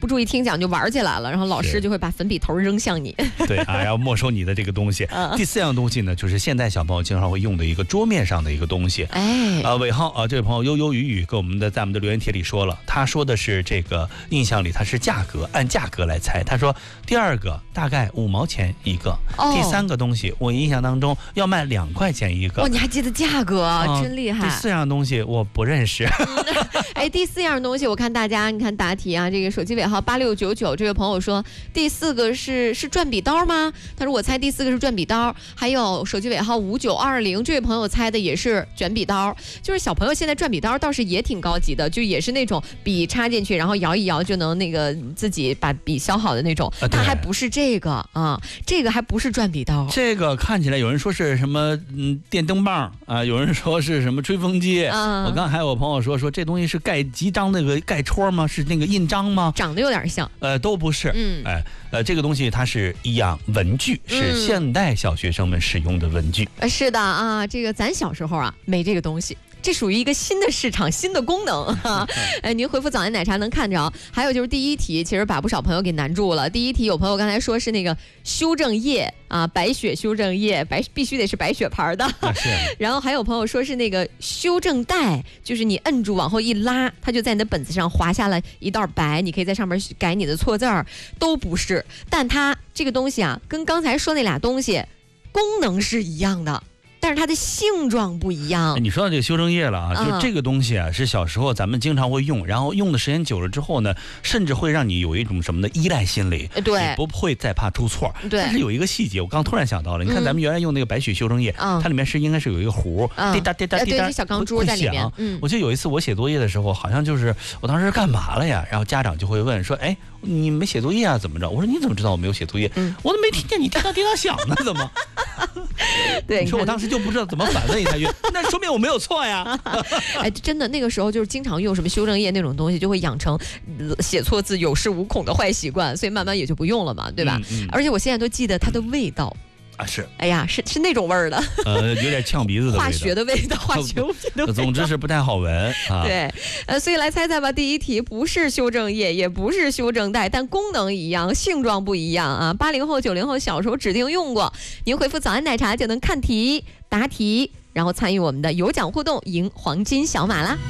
注意听讲就玩起来了，然后老师就会把粉笔头扔向你。 对啊，要没收你的这个东西。第4样东西呢，就是现代小朋友经常会用的一个桌面上的一个东西。尾号这位朋友悠悠雨雨在我们的留言帖里说了，他说的是这个印象里他是价格，按价格来猜。他说第2个大概5毛钱一个，第3个东西我印象当中要卖2块钱一个。 哇，你还记得价格，真厉害。 第4样东西我不认识。 第4样东西我看大家，你看答题啊，这个手机尾号8699这位朋友说第4个是转笔刀吗？他说我猜第4个是转笔刀。还有手机尾号5920这位朋友猜的也是卷笔刀。就是小朋友现在转笔刀倒是也挺高级的，就也是那种笔插进去，然后摇一摇就能那个自己把笔削好的那种。它还不是这个啊，这个还不是转笔刀。 这个看起来有人说是什么电灯棒啊，有人说是什么吹风机。我刚还有朋友说这东西是盖集章那个盖戳吗？是那个印章吗？ 长得有点像。 都不是。这个东西它是一样文具，是现代小学生们使用的文具。 是的啊，这个咱小时候啊没这个东西。这属于一个新的市场、新的功能哈。您回复早安奶茶能看着。还有就是第1题，其实把不少朋友给难住了。第1题有朋友刚才说是那个修正液啊，白雪修正液，必须得是白雪牌的。然后还有朋友说是那个修正带，就是你摁住往后一拉，它就在你的本子上划下了一道白，你可以在上面改你的错字儿。都不是，但它这个东西啊，跟刚才说那俩东西功能是一样的。但是它的性状不一样。 你说到这个修正液了啊，就这个东西啊，是小时候咱们经常会用，然后用的时间久了之后呢，甚至会让你有一种什么的依赖心理， 对， 你不会再怕出错。 对。 但是有一个细节，我刚突然想到了，你看咱们原来用那个白雪修正液，它里面应该是有一个壶，滴答滴答滴答， 对，小钢珠在里面。 我记得有一次我写作业的时候，好像就是我当时干嘛了呀？然后家长就会问说，哎，你没写作业啊？怎么着？我说你怎么知道我没有写作业？我都没听见你滴答滴答响呢，怎么？ 对， 你说我当时就不知道怎么反问一下，那说明我没有错呀。 真的那个时候就是经常用什么修正液那种东西，就会养成写错字有恃无恐的坏习惯，所以慢慢也就不用了嘛，对吧？而且我现在都记得它的味道。 是， 哎呀，是那种味儿的， 有点呛鼻子的味道， 化学的味道，化学物品的味道， 总之是不太好闻啊。 对，所以来猜猜吧。第1题不是修正液，也不是修正带，但功能一样，性状不一样啊。80后、90后小时候指定用过，您回复早安奶茶就能看题、答题，然后参与我们的有奖互动，赢黄金小马啦。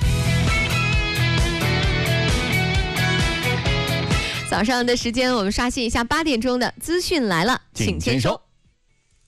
早上的时间，我们刷新一下8点钟的资讯来了，请签收。